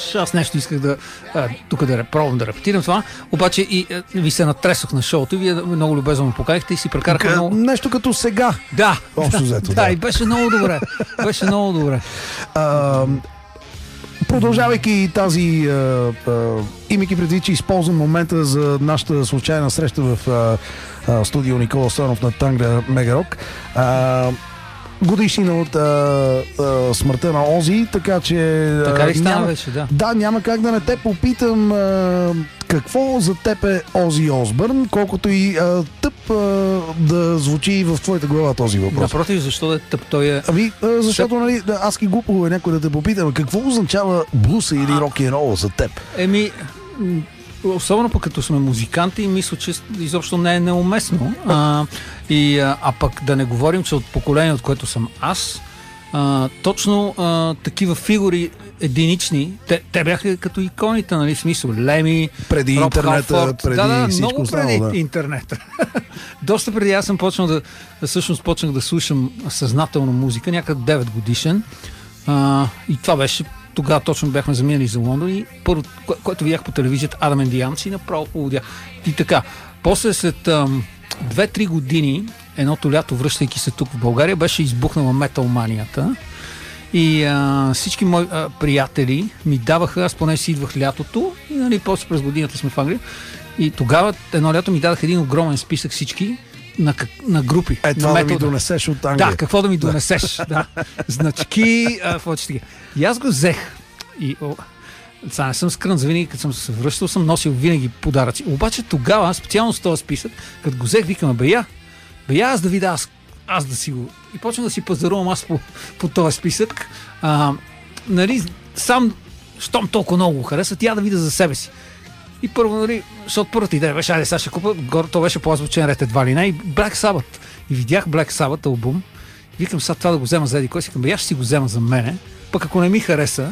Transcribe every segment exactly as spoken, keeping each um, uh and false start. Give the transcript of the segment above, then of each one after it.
Rush. Аз нещо исках да а, тук да пробвам да репетирам това, обаче и а, ви се натресох на шоуто и вие много любезно ме поканихте и си прекарахме много... Нещо като сега. Да, общо взето, да, да. И беше много добре. Беше много добре. А, продължавайки тази, а, а, имайки предвид, че използвам момента за нашата случайна среща в а, а, студио Никола Стоянов на Тангра Мегарок, а, годишнина от а, а, смъртта на Ози, така че... Така ли стана няма, вече, да. Да, няма как да не те попитам а, какво за теб е Ози Осбърн, колкото и а, тъп а, да звучи в твоята глава този въпрос. Напротив, защо да е тъп? Той е... Ами, а, защото, нали, аз ки глупо е някой да те попитам, какво означава блуса или рок-н-рол за теб? Еми... Особено пък като сме музиканти, мисля, че изобщо не е неуместно. А, и, а, а пък да не говорим, че от поколение, от което съм аз, а, точно а, такива фигури единични, те, те бяха като иконите, нали, в смисъл, Леми, преди Роб интернета, Халфорд. преди да, да, всичко много останало, преди да. интернета. Доста преди аз съм почнал да, всъщност почнах да слушам съзнателно музика, някъде девет годишен. А, и това беше тогава точно бяхме заминали за Лондон и първо, кое, което видях по телевизията, Адам енд the Ants и направо поводях. И така, после след ам, две-три години, едното лято, връщайки се тук в България, беше избухнала металманията и а, всички мои а, приятели ми даваха, аз поне си идвах лятото и нали, после през годината сме в Англия и тогава едно лято ми дадаха един огромен списък всички на, на групи. Е, това на да ми донесеш от Англия. Да, какво да ми донесеш. Да. Значки, а, и аз го взех. И, о, сега не съм скрън, за винаги, като съм се връщал, съм носил винаги подаръци. Обаче тогава, специално с този списък, като го взех, викам, бе я, бе я, аз да видя, аз, аз да си го... И почвам да си пазарувам аз по, по този списък. А, нали, сам, щом толкова много го хареса, тя да видя за себе си. И първо, нали, защото първата идея беше, айде сега ще купа, горе, то беше по-азбучен ред едва ли не, и Black Sabbath. И видях Black Sabbath албум. Викам сега това да го взема за еди кой си, викам, аз ще си го взема за мене, пък ако не ми хареса,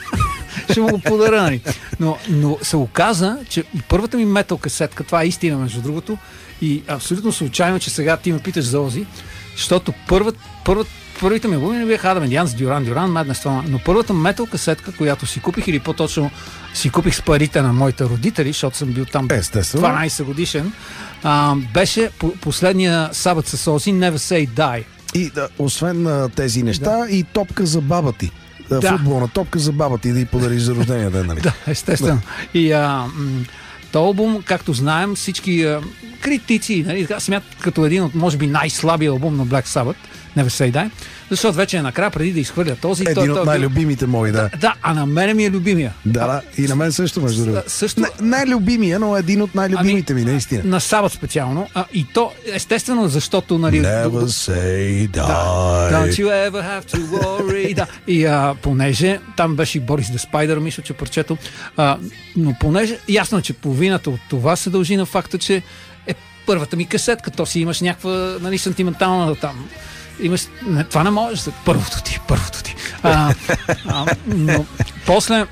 ще му го подаря, нали. Но, но се оказа, че и първата ми метал касетка, това е истина между другото, и абсолютно случайно, че сега ти ме питаш за Ози, защото първат, първат, първите ми албуми не бяха Адам енд the Ants, Дюран Дюран, Madness, това, но първата метал касетка, която си купих, или по-точно си купих с парите на моите родители, защото съм бил там дванайсет годишен, а, беше по- последния Сабът с Ози, Never Say Die. И да, освен а, тези неща, Да. и топка за баба ти. Да. Да. Футболна топка за баба ти да й подариш за рождения ден, нали? Да, естествено. И а, м- този албум, както знаем, всички а, критици, нали, така смятат като един от, може би, най-слабия албум на Black Sabbath, Never Say Die, защото вече е накрая, преди да изхвърля този... Един той, от той, най-любимите мои, да. Да, а на мене ми е любимия. Да, да, и на мен също, между другото. Също... Не, най-любимия, но един от най-любимите ми, наистина. На Сабът специално. А, и то, естествено, защото... Нали, Never say die. Да. Don't you ever have to worry. Да. И а, понеже там беше и Борис the Spider, мисля, че прочето. А, но понеже ясно е, че половината от това се дължи на факта, че е първата ми касетка. То си имаш някаква, нали, сантиментална там. Имаш... Не, това не можеш. Първото ти, първото ти. А, а, но после...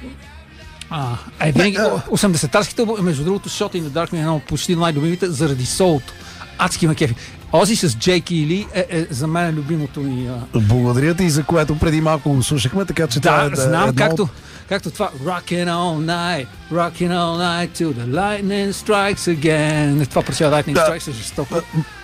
А, е, винаги, осемдесетарските, между другото, защото и не дадахме едно от почти най-любимите заради солото. Адски ме кефи. Ози с Джейки Ли е, е за мен любимото ми. А... Благодаря ти, за което преди малко го слушахме, така че това Да, е знам, едно... както, както това Rockin' all night, rockin' all night till the lightning strikes again. Това прочава Lightning Да. Strikes е жестоко.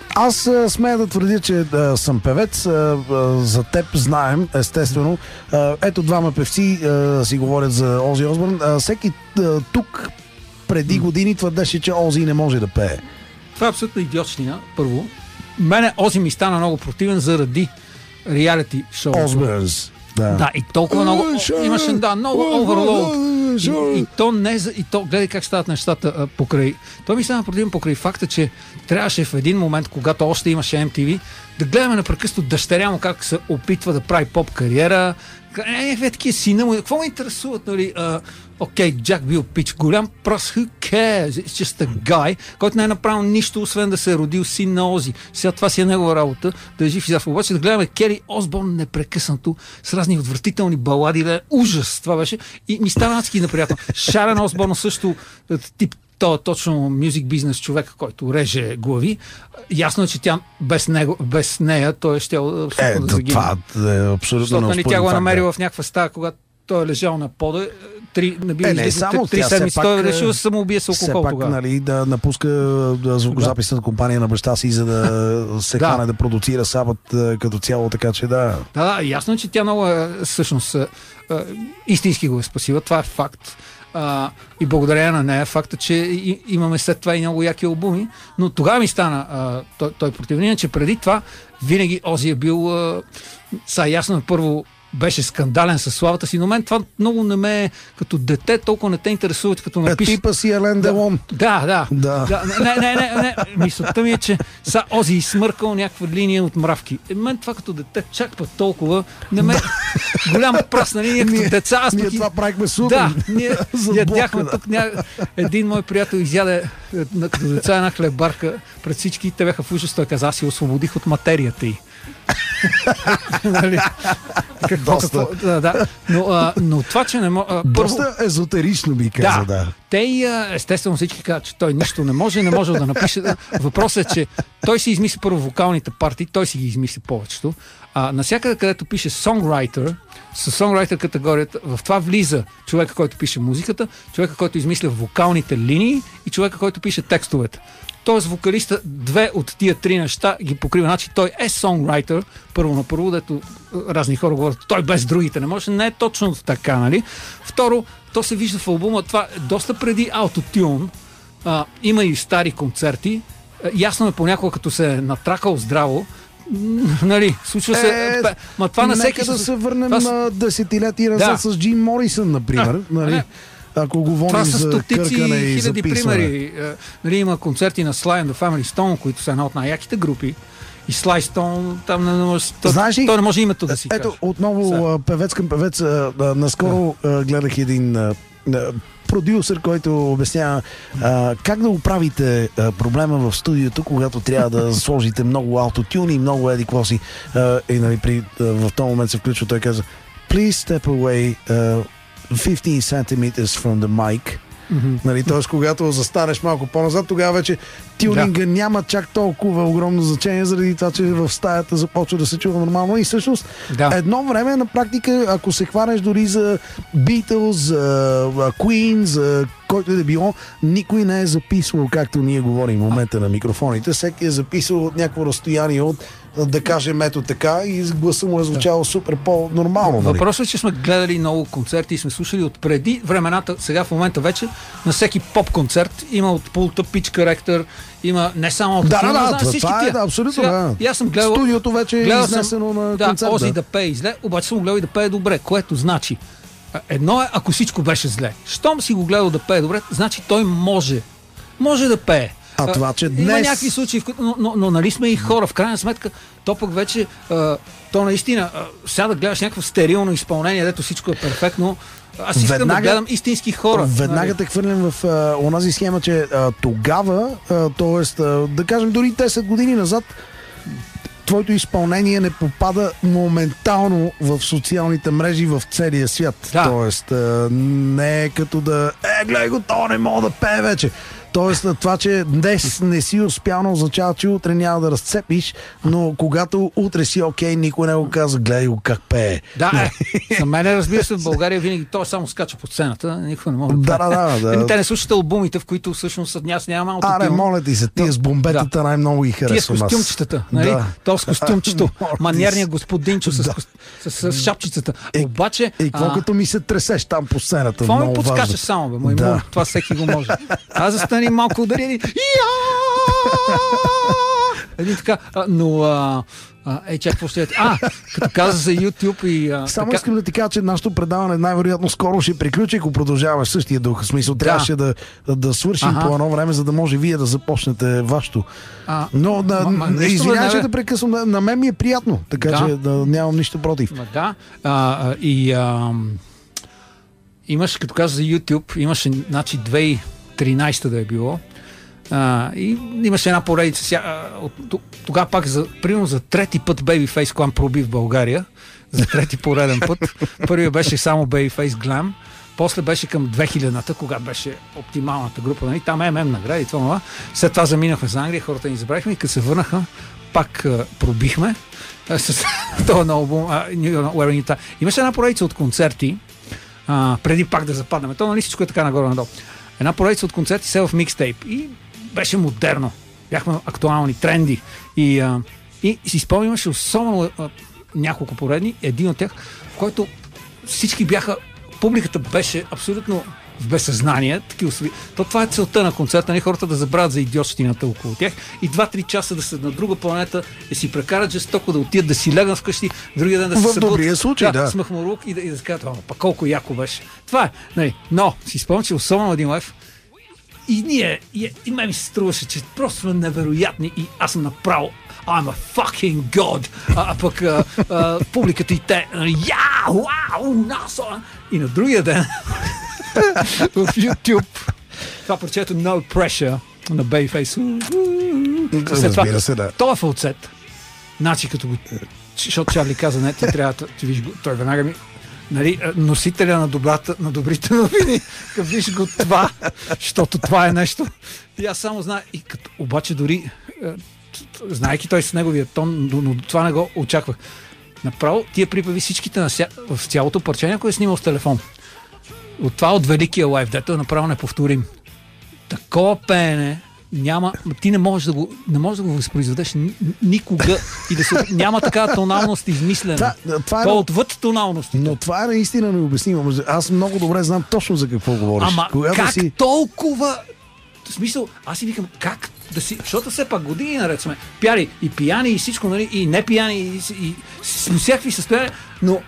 Аз а, смея да твърдя, че а, съм певец. А, а, за теб знаем, естествено. А, ето двама певци а, си говорят за Ози Осбърн. А, всеки а, тук преди години твърдеше, че Ози не може да пее. Това е абсолютно идиотщина, първо. Мене Ози ми стана много противен заради реалити шоу. Осбърнс. Да. Да, и толкова много Sure. имаше, да, много overload. Sure. И, и то не за, и то, гледай как стават нещата а, покрай. Той ми стана противен покрай факта, че трябваше в един момент, когато още имаше Ем Ти Ви, да гледаме непрекъснато дъщеря му как се опитва да прави поп кариера. Някакви такива сина му. Какво ме интересуват, нали? Uh, Окей, okay, Джак бил пич, голям прос, who cares? It's just a guy, който не е направил нищо, освен да се е родил син на Ози. Сега това си е негова работа, да е жив и здрав. Обаче да гледаме Кери Осборн непрекъснато с разни отвратителни балади, да е ужас, това беше. И ми става адски неприятно. Шарен Осборн също тип то точно мюзик бизнес човек, който реже глави. Ясно е, че тя без, него, без нея той е ще Е, да загине. това е абсолютно Защото, нали, тя го е факт, намерила в някаква стая, когато той е лежал на пода, три, е, не, само, три седмици, той е решил да се самоубие с алкохол пак, тогава. Нали, да напуска да, звукозаписната компания на баща си, за да се да. хване да продуцира Сабът като цяло, така че да. Да, да, ясно е, че тя много е, всъщност е, е, истински го е спасила, това е факт. А, и благодарение на нея факта, че и, имаме след това и много яки албуми, но тогава ми стана а, той, той противник, че преди това винаги Ози е бил а, са ясно, първо беше скандален със славата си, но мен това много не ме като дете, толкова не те интересува, като напише. Е, типа си Елен Делон. Да, да. да. да. Не, не, не, не. Мисълта ми е, че са Ози изсмъркал някаква линия от мравки. Е, мен това като дете чак път толкова не ме голяма прасна линия като ние, деца. Аз ние пък... това правихме супер. Да, ние ядяхме да. Тук. Ня... Един мой приятел изяде като деца една хлебарка пред всички, те бяха в ужас, той каза, аз си освободих от материята й. Нали? Какво, какво? Да, да. Но, а, но това, че не може... Доста първо... езотерично би каза, да. да. Те и естествено всички казват, че той нищо не може, не може да напише. Въпросът е, че той си измисли първо вокалните партии, той си ги измисли повечето. А навсякъде, където пише songwriter, с songwriter категорията, в това влиза човека, който пише музиката, човека, който измисля вокалните линии и човека, който пише текстовете. Тоест вокалиста две от тия три неща ги покрива. Значи той е сонграйтер, първо на първо, дето разни хора говорят, той без другите не може. Не е точно така, нали? Второ, то се вижда в албума, това е доста преди Autotune. А, има и стари концерти. А, ясно е понякога, като се е натракал здраво, нали, случва се... Е, ма това на всеки... Нека да се върнем това... на десетилетия назад да. С Джим Морисън, например. А, нали? Ако говорим за къркане и хиляди примери. Нали, има концерти на Sly and the Family Stone, които са една от най-яките групи. И Sly Stone, там не може, Знаеш, той не може името да си ето, каже. отново Сега. Певец към певец. Наскоро да. Гледах един продюсер, който обяснява а, как да оправите а, проблема в студиото, когато трябва да сложите много аутотюни и много еди какво си. А, и нали, при, а, в този момент се включва, той каза Please step away uh, fifteen centimeters from the mic. Mm-hmm. Нали, т.е. когато застанеш малко по-назад, тогава вече тюнинга да. Няма чак толкова огромно значение, заради това, че в стаята започва да се чува нормално. И всъщност да. Едно време на практика, ако се хванеш дори за Beatles, за Queen, за който е да било, никой не е записвал, както ние говорим в момента на микрофоните. Всеки е записал от някакво разстояние от, да кажем, ето така, и гласа му е звучало да. Супер по-нормално. Нали? Въпросът е, че сме гледали много концерти и сме слушали от преди времената, сега в момента вече на всеки поп-концерт има от пулта pitch corrector, има не само от да, да, да, това, това е да, абсолютно. Сега, да. И аз съм гледал, студиото вече е изнесено съм, на да, концерт. Ози да. да пее зле, обаче съм гледал и да пее добре, което значи едно е, ако всичко беше зле. Щом си го гледал да пее добре, значи той може. Може да пее. А това, че днес... Има някакви случаи, но, но, но нали сме и хора. В крайна сметка, то пък вече, а, то наистина, а, сега да гледаш някакво стерилно изпълнение, дето всичко е перфектно. Аз искам веднага, да гледам истински хора. Веднага нали? Те хвърлям в а, онази схема, че а, тогава, т.е. да кажем дори десет години назад, твоето изпълнение не попада моментално в социалните мрежи в целия свят. Да. Тоест, а, не е като да е, гледай го, то не мога да пее вече. Тоест, това, че днес не си успял, не означава, че утре няма да разцепиш, но когато утре си окей, никой не го казва, гледай го как пее. Да, е. За мен, разбира се, в България винаги той само скача по сцената, никой не може да да, да, да. Те не слушат албумите, в които всъщност аз нямам малко. Аре, моля ти се, тия с бомбетата да. Най-много ги харесвам. Тия с костюмчетата, нали? Да. То с костюмчето, маниерният господинчо с, да. с, с, с шапчицата. Е, обаче... И какво като ми се тресеш там по сцената? Това ми подскача само, бе, мой да. Мол, това всеки го може. Аз застани малко ударени. Един така, но... А, а, е, чак, какво ще е? А, като каза за YouTube и... А, Само така... искам да ти кажа, че нашето предаване най-вероятно скоро ще приключи, ако продължаваш същия дух. В смисъл, да. Трябваше да, да свършим ага. по едно време, за да може вие да започнете вашето. А, Но, да, ма, ма, извинявай, че да прекъсвам. На, на мен ми е приятно, така да. Че да, нямам нищо против. Ма, да, а, и а, имаш, като каза за YouTube, имаше, значи, две хиляди и тринадесета да е било. А, и имаше една поредица. Ся, тогава пак, за, примерно за трети път Babyface Glam проби в България. За трети пореден път. Първият беше само Babyface Glam. После беше към две хилядната, когато беше оптималната група. Нали? Там ем ем награди и това, това. След това заминахме за Англия, хората ни забравихме и като се върнаха, пак а, пробихме а, с този на албум. А, имаше една поредица от концерти, а, преди пак да западнем. То нали всичко е така нагоре-надолу. Една поредица от концерти се в микстейп и беше модерно. Бяхме актуални, тренди. И, а, и, и си спомням, имаше особено а, няколко поредни, един от тях, в който всички бяха, публиката беше абсолютно в безсъзнание. Такива, то това е целта на концерта, не хората да забравят за идиотщината около тях и два-три часа да са на друга планета, да си прекарат жестоко, да отидат да си легнат вкъщи, другия ден да се събудят. В добрия случай, да. да. С махмурлук и да, и да кажат, о, па колко яко беше. Това е. Нали. Но си спомням, че особено един лайф и ние, и, и ме ми се струваше, че просто сме невероятни и аз съм направо I'm a fucking god. А, а пък а, а, публиката и те я, вау, насо. И на другия ден в YouTube това парчето No Pressure на Babyface. Разбира се, да. Това е фалцет. Значи като го... Защото Чарли каза, не, ти трябва да виж го. Той веднага ми... Нали, носителя на, добрата, на добрите новини. Като виж го това, защото това е нещо. И аз само знае. И като, обаче дори знаейки той с неговия тон, но, но това не го очаквах. Направо тия припеви всичките на ся... в цялото парче, някой е снимал с телефон. От това от великия лайф, дето е направо неповторим. Такова пеене няма, ти не можеш да го, не можеш да го възпроизведеш никога и да се, няма такава тоналност измислена. Да, това е, то отвъд тоналностите. Но това е наистина необяснимо. Аз много добре знам точно за какво говориш. Ама Когато как си... толкова... В смисъл, аз си викам, как да си... Защото все пак години наред сме пяли и пияни и всичко, нали, и не пияни и, и, и с всякакви състояния, но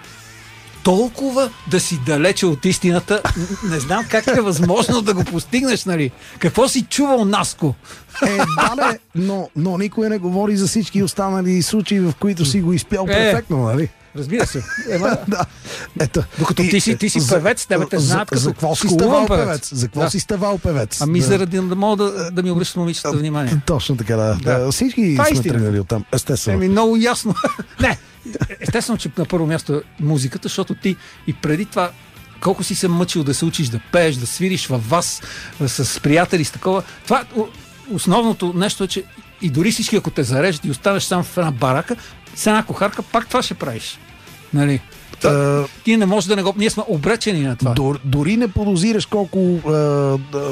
толкова да си далече от истината, не знам как е възможно да го постигнеш, нали? Какво си чувал, Наско? Е, да, не, но, но никой не говори за всички останали случаи, в които си го изпял е, перфектно, нали? Разбира се. Ема, да. Ето. Докато ти си, ти си за, певец, тебе те знаят като за какво си ставал певец. певец? За какво да. си ставал певец? Ами да. заради да мога да, да ми обръщат момичета внимание. Точно така, да. да. Всички това сме тръгнали оттам, естествено. Еми, много ясно. Не, естествено, че на първо място е музиката, защото ти и преди това колко си се мъчил да се учиш да пееш, да свириш във вас с приятели, с такова. Това основното нещо е, че и дори всички, ако те зарежат и оставаш сам в една барака, с една кухарка, пак това ще правиш. Нали? Това, uh, ти не можеш да не го... Ние сме обречени на това. Дор, дори не подозираш колко... Uh, uh,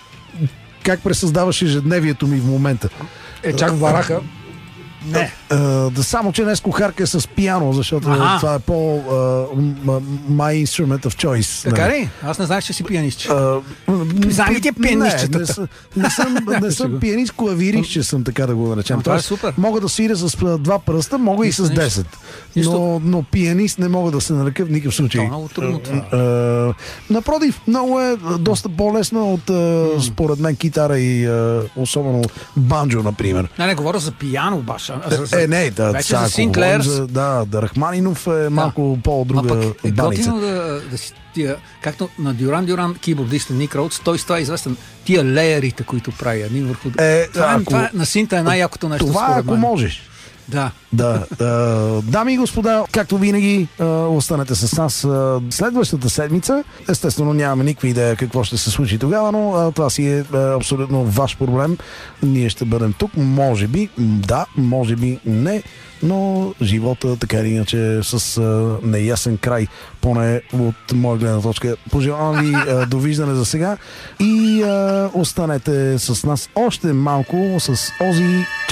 как пресъздаваш ежедневието ми в момента. Е, чак в барака... Не. Uh, да, само, че днес кухарка е с пиано, защото ага. това е по uh, my instrument of choice. Така ли? Аз не знаех, че си пианист. Uh, Знам ли ти пианистчетата? Не, не, не съм, не съм пианист, клавирист, съм така да го наречем. Това е супер. Мога да свиря с два пръста, мога и с десет. Но, но пианист не мога да се нарека в никакъв случай. Това е много трудно това. Uh, напротив, много е доста по-лесно от uh, според мен китара и uh, особено банджо, например. Не, не говоря за пиано, баша. Е, не, да, вече за Синклер. Да, да, Рахманинов е малко да. по-друга баница. Е готино да, да си тия, както на Дюран Дюран, кибордиста Ник Роудс, той с това е известен. Тия леерите, които прави един върху... Е, това, ако, това, на синта е най-якото нещо. Това ако можеш. Да. да. Дами и господа, както винаги, останете с нас следващата седмица. Естествено, нямаме никаква идея какво ще се случи тогава, но това си е абсолютно ваш проблем. Ние ще бъдем тук. Може би, да, може би не, но живота така или иначе с неясен край, поне от моя гледна точка. Пожелавам ви довиждане за сега и останете с нас още малко с Ози.